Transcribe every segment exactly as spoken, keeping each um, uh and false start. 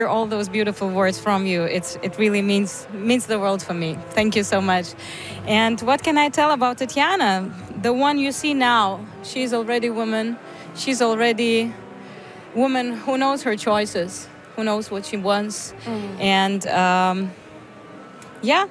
all those beautiful words from you. It's it really means means the world for me. Thank you so much. And what can I tell about Tatiana? The one you see now, she's already woman. She's already woman who knows her choices, who knows what she wants, mm. and um, yeah,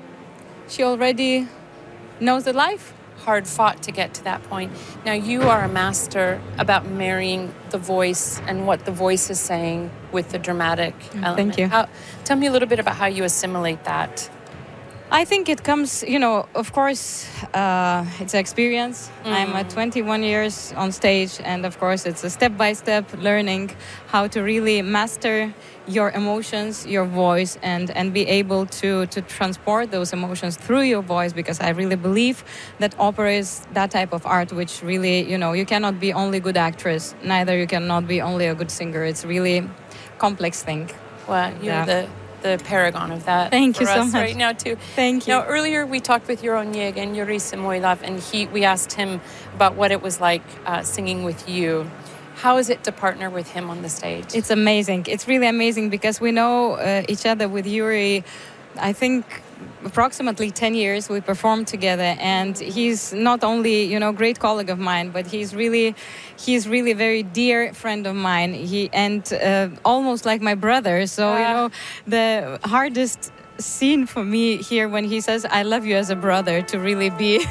she already knows the life. Hard fought to get to that point. Now you are a master about marrying the voice and what the voice is saying with the dramatic element. Thank you. How, tell me a little bit about how you assimilate that. I think it comes, you know, of course, uh, it's an experience. Mm. I'm at twenty-one years on stage, and of course, it's a step-by-step learning how to really master your emotions, your voice, and, and be able to, to transport those emotions through your voice, because I really believe that opera is that type of art which really, you know, you cannot be only a good actress, neither you cannot be only a good singer. It's really a complex thing. Well, you're yeah. the... the paragon of that. Thank for you so us much right now too. Thank you. Now earlier we talked with Yuri Onegin, Yuri Samoilov, and he we asked him about what it was like uh, singing with you. How is it to partner with him on the stage? It's amazing. It's really amazing because we know uh, each other with Yuri. I think approximately ten years we performed together, and he's not only, you know, great colleague of mine, but he's really he's really very dear friend of mine. He and uh, almost like my brother. So uh. you know, the hardest scene for me here when he says I love you as a brother to really be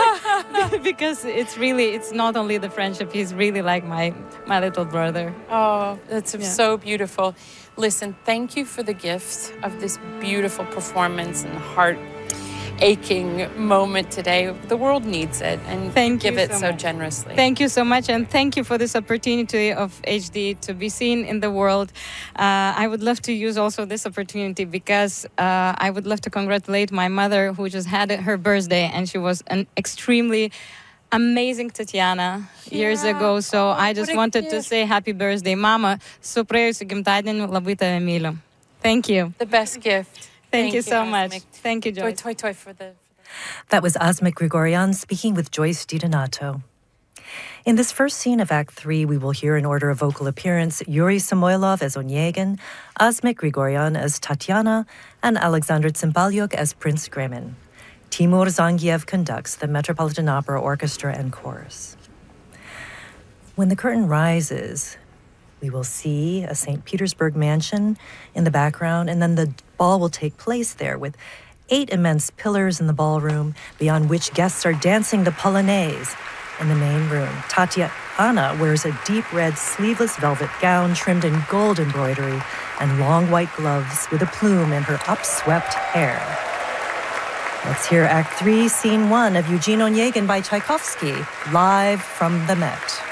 because it's really it's not only the friendship, he's really like my my little brother. Oh, that's yeah. so beautiful. Listen, thank you for the gift of this beautiful performance and heart aching moment today. The world needs it, and thank give you it so, so much. generously. Thank you so much, and thank you for this opportunity of H D to be seen in the world. Uh, I would love to use also this opportunity because uh, I would love to congratulate my mother, who just had her birthday, and she was an extremely amazing Tatiana yeah. years ago. So oh, I just wanted gift. to say happy birthday, Mama. Su praėjusiu gimtadieniu, labai tave myliu. Thank you. The best gift. Thank, Thank you, you so Asmik. much. Thank you, Joyce. Toy, toy, toy for the... That was Asmik Grigorian speaking with Joyce DiDonato. In this first scene of Act Three, we will hear in order of vocal appearance Yuri Samoilov as Onegin, Asmik Grigorian as Tatiana, and Alexander Tsimbalyuk as Prince Gremin. Timur Zangiev conducts the Metropolitan Opera Orchestra and Chorus. When the curtain rises, we will see a Saint Petersburg mansion in the background, and then the ball will take place there with eight immense pillars in the ballroom, beyond which guests are dancing the polonaise. In the main room, Tatiana wears a deep red sleeveless velvet gown trimmed in gold embroidery and long white gloves with a plume in her upswept hair. Let's hear Act Three, Scene One of Eugene Onegin by Tchaikovsky, live from the Met.